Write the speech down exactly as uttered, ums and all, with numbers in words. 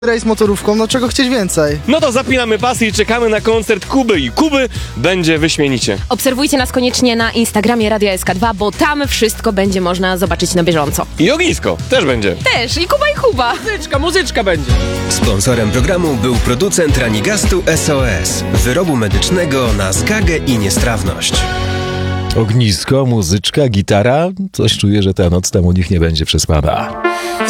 rejs motorówką, no czego chcieć więcej? No to zapinamy pasy i czekamy na koncert Kuby i Kuby będzie wyśmienicie. Obserwujcie nas koniecznie na Instagramie Radia S K dwa, bo tam wszystko będzie można zobaczyć na bieżąco. I ognisko też będzie. Też, i Kuba i Kuba. Muzyczka, muzyczka będzie. Sponsorem programu był producent Ranigastu S O S, wyrobu medycznego na zgagę i niestrawność. Ognisko, muzyczka, gitara. Coś czuję, że ta noc tam u nich nie będzie przespana.